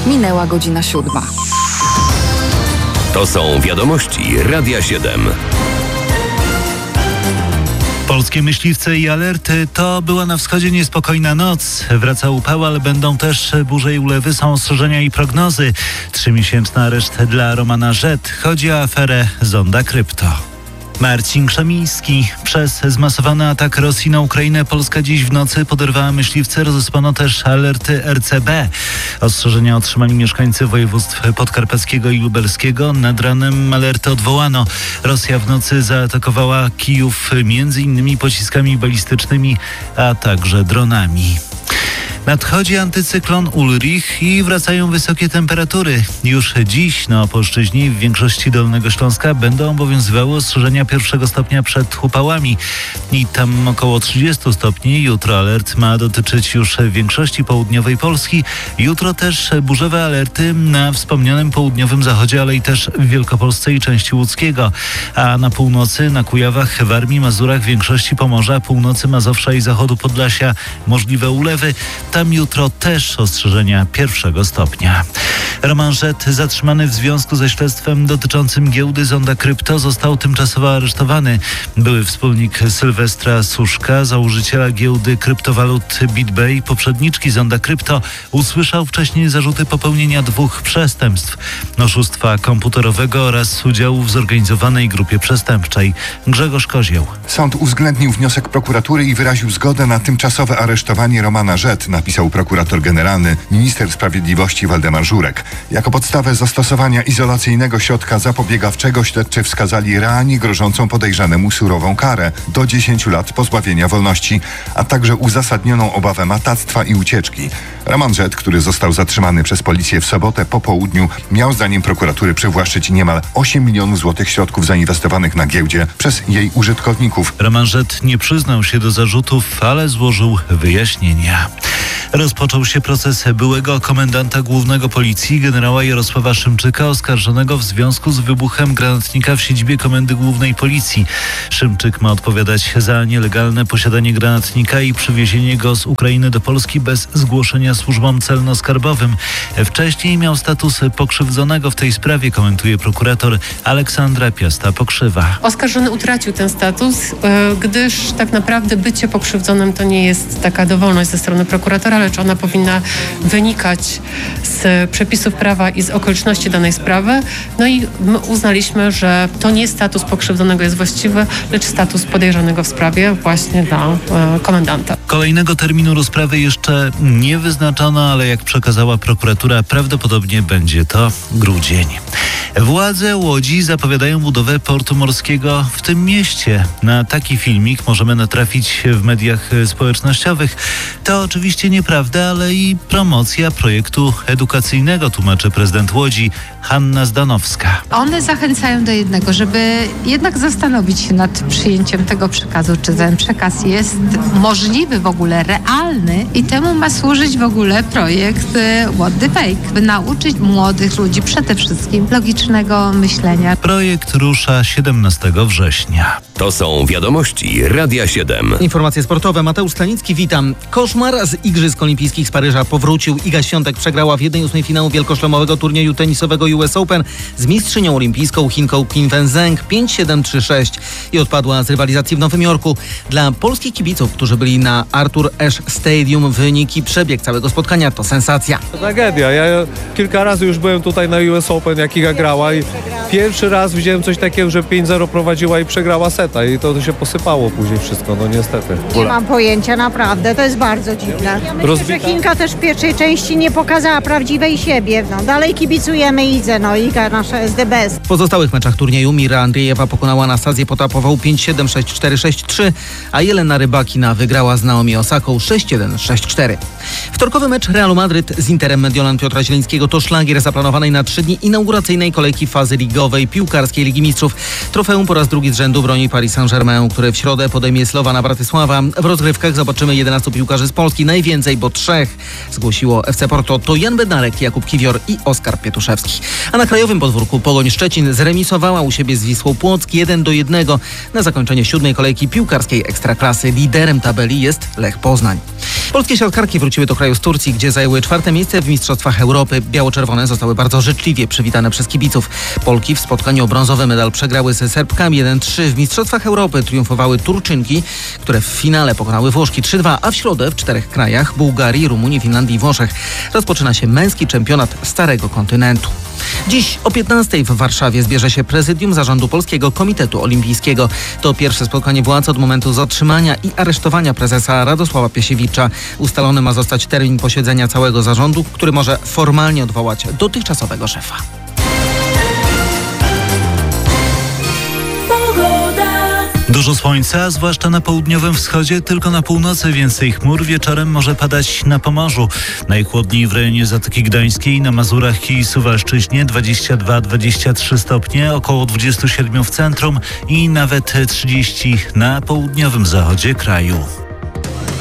Minęła godzina 7. To są wiadomości Radia 7. Polskie myśliwce i alerty. To była na wschodzie niespokojna noc. Wraca upał, ale będą też burze i ulewy. Są ostrzeżenia i prognozy. 3-miesięczna areszt dla Romana Z. Chodzi o aferę Zonda Krypto. Marcin Krzemiński. Przez zmasowany atak Rosji na Ukrainę Polska dziś w nocy poderwała myśliwce. Rozesłano też alerty RCB. Ostrzeżenia otrzymali mieszkańcy województw podkarpackiego i lubelskiego. Nad ranem alerty odwołano. Rosja w nocy zaatakowała Kijów m.in. pociskami balistycznymi, a także dronami. Nadchodzi antycyklon Ulrich i wracają wysokie temperatury. Już dziś na Opolszczyźnie i w większości Dolnego Śląska będą obowiązywały ostrzeżenia 1. stopnia przed upałami i tam około 30 stopni. Jutro alert ma dotyczyć już większości południowej Polski. Jutro też burzowe alerty na wspomnianym południowym zachodzie, ale i też w Wielkopolsce i części Łódzkiego. A na północy, na Kujawach, Warmii, Mazurach, większości Pomorza, północy Mazowsza i zachodu Podlasia możliwe ulewy. Tam jutro też ostrzeżenia 1. stopnia. Roman Z, zatrzymany w związku ze śledztwem dotyczącym giełdy Zonda Krypto, został tymczasowo aresztowany. Były wspólnik Sylwestra Suszka, założyciela giełdy kryptowalut BitBay, poprzedniczki Zonda Krypto, usłyszał wcześniej zarzuty popełnienia 2 przestępstw: oszustwa komputerowego oraz udziału w zorganizowanej grupie przestępczej. Grzegorz Kozieł. Sąd uwzględnił wniosek prokuratury i wyraził zgodę na tymczasowe aresztowanie Romana Z, napisał prokurator generalny, minister sprawiedliwości Waldemar Żurek. Jako podstawę zastosowania izolacyjnego środka zapobiegawczego śledczy wskazali realnie grożącą podejrzanemu surową karę do 10 lat pozbawienia wolności, a także uzasadnioną obawę matactwa i ucieczki. Roman Z, który został zatrzymany przez policję w sobotę po południu, miał zdaniem prokuratury przywłaszczyć niemal 8 milionów złotych środków zainwestowanych na giełdzie przez jej użytkowników. Roman Z nie przyznał się do zarzutów, ale złożył wyjaśnienia. Rozpoczął się proces byłego komendanta głównego policji generała Jarosława Szymczyka, oskarżonego w związku z wybuchem granatnika w siedzibie Komendy Głównej Policji. Szymczyk ma odpowiadać za nielegalne posiadanie granatnika i przywiezienie go z Ukrainy do Polski bez zgłoszenia służbom celno-skarbowym. Wcześniej miał status pokrzywdzonego w tej sprawie, komentuje prokurator Aleksandra Piasta-Pokrzywa. Oskarżony utracił ten status, gdyż tak naprawdę bycie pokrzywdzonym to nie jest taka dowolność ze strony prokuratora, lecz ona powinna wynikać z przepisów prawa i z okoliczności danej sprawy. No i my uznaliśmy, że to nie status pokrzywdzonego jest właściwy, lecz status podejrzanego w sprawie właśnie dla komendanta. Kolejnego terminu rozprawy jeszcze nie wyznaczono, ale jak przekazała prokuratura, prawdopodobnie będzie to grudzień. Władze Łodzi zapowiadają budowę portu morskiego w tym mieście. Na taki filmik możemy natrafić w mediach społecznościowych. To oczywiście nieprawda, ale i promocja projektu edukacyjnego, tłumaczy prezydent Łodzi Hanna Zdanowska. One zachęcają do jednego, żeby jednak zastanowić się nad przyjęciem tego przekazu, czy ten przekaz jest możliwy w ogóle, realny i temu ma służyć w ogóle projekt What the Fake, by nauczyć młodych ludzi przede wszystkim logicznego myślenia. Projekt rusza 17 września. To są wiadomości Radia 7. Informacje sportowe. Mateusz Stanicki, witam. Koszmar z Igrzysk Olimpijskich z Paryża powrócił. Iga Świątek przegrała w 1/8 finału wielkoszlemowego turnieju tenisowego US Open z mistrzynią olimpijską Chinką Qin Wenzheng 5-7-3-6 i odpadła z rywalizacji w Nowym Jorku. Dla polskich kibiców, którzy byli na Arthur Ashe Stadium, wynik i przebieg całego spotkania to sensacja. Tragedia. Ja kilka razy już byłem tutaj na US Open, jak Iga grała i pierwszy raz widziałem coś takiego, że 5-0 prowadziła i przegrała seta i to się posypało później wszystko, no niestety. Nie mam pojęcia, naprawdę, to jest bardzo dziwne. Ja myślę, że Chinka też w pierwszej części nie pokazała prawdziwej siebie. No, dalej kibicujemy Idze, no Iga nasza jest the best. W pozostałych meczach turnieju Mira Andriejewa pokonała Anastazję Potapową 5-7, 6-4, 6-3, a Jelena Rybakina wygrała z Naomi Osaką 6-1, 6-4. Wtorkowy mecz Realu Madryt z Interem Mediolan Piotra Zielińskiego to szlagier zaplanowanej na 3 dni inauguracyjnej kolejki kolejki fazy ligowej piłkarskiej Ligi Mistrzów. Trofeum po raz drugi z rzędu broni Paris Saint-Germain, który w środę podejmie Slowana Bratysława. W rozgrywkach zobaczymy 11 piłkarzy z Polski, najwięcej, bo 3 zgłosiło FC Porto. To Jan Bednarek, Jakub Kiwior i Oskar Pietuszewski. A na krajowym podwórku Pogoń Szczecin zremisowała u siebie z Wisłą Płock 1-1 na zakończenie 7. kolejki piłkarskiej Ekstraklasy. Liderem tabeli jest Lech Poznań. Polskie siatkarki wróciły do kraju z Turcji, gdzie zajęły 4. miejsce w Mistrzostwach Europy. Biało-czerwone zostały bardzo życzliwie przywitane przez kibiców. Polki w spotkaniu o brązowy medal przegrały ze Serbkami 1-3. W Mistrzostwach Europy triumfowały Turczynki, które w finale pokonały Włoszki 3-2, a w środę w 4 krajach: Bułgarii, Rumunii, Finlandii i Włoszech rozpoczyna się męski czempionat Starego Kontynentu. Dziś o 15:00 w Warszawie zbierze się prezydium Zarządu Polskiego Komitetu Olimpijskiego. To pierwsze spotkanie władz od momentu zatrzymania i aresztowania prezesa Radosława Piesiewicza. Ustalony ma zostać termin posiedzenia całego zarządu, który może formalnie odwołać dotychczasowego szefa. Dużo słońca, zwłaszcza na południowym wschodzie, tylko na północy więcej chmur. Wieczorem może padać na Pomorzu. Najchłodniej w rejonie Zatoki Gdańskiej, na Mazurach i Suwalszczyźnie 22-23 stopnie, około 27 w centrum i nawet 30 na południowym zachodzie kraju.